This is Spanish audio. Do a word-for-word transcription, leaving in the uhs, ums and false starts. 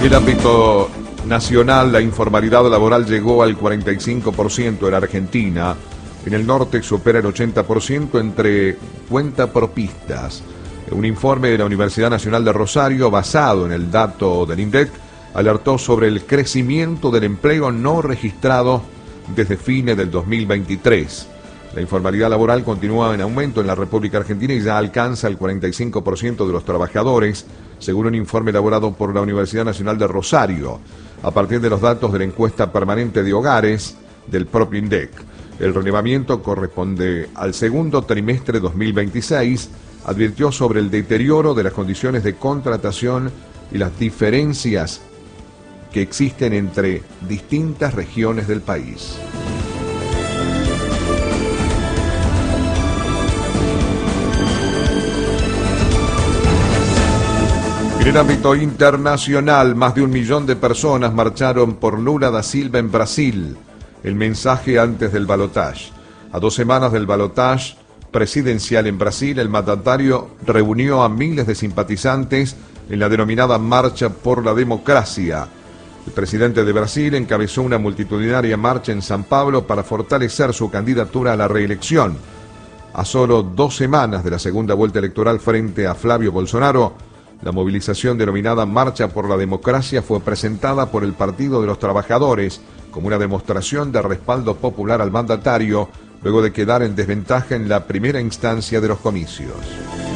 el ámbito nacional, la informalidad laboral llegó al cuarenta y cinco por ciento en Argentina. En el norte supera el ochenta por ciento entre cuentapropistas. Un informe de la Universidad Nacional de Rosario, basado en el dato del INDEC, alertó sobre el crecimiento del empleo no registrado desde fines del dos mil veintitrés. La informalidad laboral continúa en aumento en la República Argentina y ya alcanza el cuarenta y cinco por ciento de los trabajadores, según un informe elaborado por la Universidad Nacional de Rosario, a partir de los datos de la encuesta permanente de hogares del propio INDEC. El relevamiento corresponde al segundo trimestre dos mil veintiséis, advirtió sobre el deterioro de las condiciones de contratación y las diferencias que existen entre distintas regiones del país. En el ámbito internacional, más de un millón de personas marcharon por Lula da Silva en Brasil. El mensaje antes del balotaje. A dos semanas del balotaje presidencial en Brasil, el mandatario reunió a miles de simpatizantes en la denominada Marcha por la Democracia. El presidente de Brasil encabezó una multitudinaria marcha en San Pablo para fortalecer su candidatura a la reelección. A solo dos semanas de la segunda vuelta electoral frente a Flavio Bolsonaro, la movilización denominada Marcha por la Democracia fue presentada por el Partido de los Trabajadores como una demostración de respaldo popular al mandatario, luego de quedar en desventaja en la primera instancia de los comicios.